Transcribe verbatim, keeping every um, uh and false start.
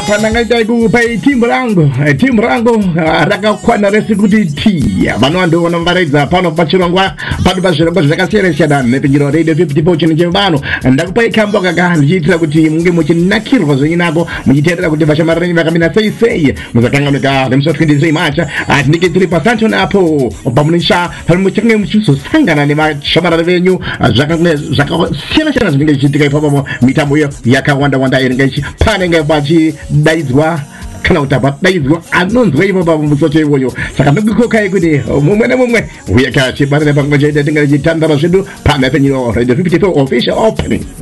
pananga kupai timu rangu timu rangu rakakwana resikuti tia vanwandu vanomvaredza pano pachirongwa pano pazvirongwa zvakasiyana siyana nepinjiro radio fifty-four chino chevano ndakupai kambo kaka ndichitira kuti munge muchinakirwa zvenyinako muchitendera kuti vashamarani vakamira sei sei muzakanganika nemusi twenty-three March atinenge tiri pasanton apo pamunisha pamuchange muchizosangana nemashamarani venyu zvakasiyana siyana zvinenge zvichiitika ipapo mitambo iyo yakawanda wanda inenge ichipanenge pachidaidzwa kana kuti apadayidzwa anonzwa ipapo pamusoto iwoyo saka ndikukokai kuti mumwe nemumwe uye kachibatira pamwe chete tingachitandara zvedu pana penyiro radio fifty-four official opening.